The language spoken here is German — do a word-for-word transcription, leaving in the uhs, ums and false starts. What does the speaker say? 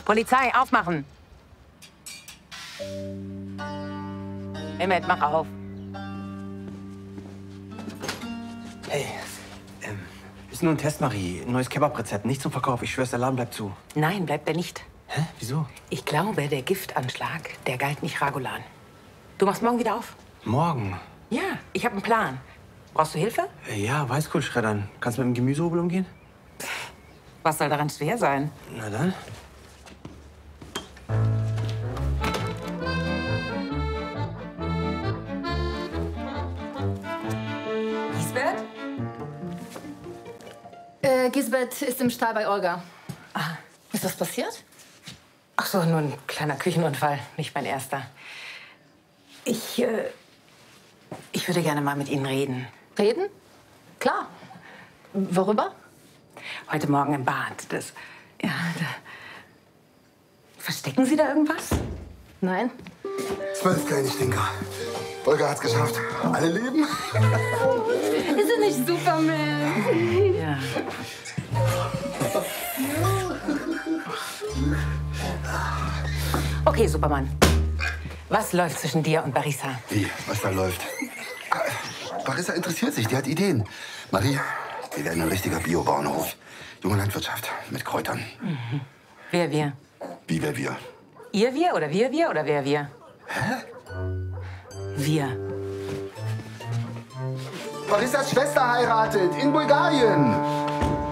Polizei, aufmachen! Mehmet, mach auf. Hey, ähm, ist nur ein Test, Marie. Ein neues Kebab-Rezept. Nicht zum Verkauf. Ich schwör's, der Laden bleibt zu. Nein, bleibt er nicht. Hä? Wieso? Ich glaube, der Giftanschlag, der galt nicht Ragolan. Du machst morgen wieder auf? Morgen? Ja, ich habe einen Plan. Brauchst du Hilfe? Äh, ja, Weißkohl schreddern. Kannst du mit dem Gemüsehobel umgehen? Was soll daran schwer sein? Na dann. Gisbert? Äh, Gisbert ist im Stall bei Olga. Ah, ist was passiert? Ach so, nur ein kleiner Küchenunfall, nicht mein erster. Ich, äh, ich würde gerne mal mit Ihnen reden. Reden? Klar. Worüber? Heute Morgen im Bad. Das, ja, da. Verstecken Sie da irgendwas? Nein. Zwölf kleine Stinker. Olga hat's geschafft. Alle leben. Ist er nicht Superman? Ja. Okay, Superman. Was läuft zwischen dir und Barissa? Wie? Was da läuft? Barissa interessiert sich, die hat Ideen. Marie, wir werden ein richtiger Biobauernhof. Junge Landwirtschaft mit Kräutern. Mhm. Wer wir? Wie wer wir? Ihr wir oder wir wir oder wer wir? Hä? Wir. Barissas Schwester heiratet in Bulgarien.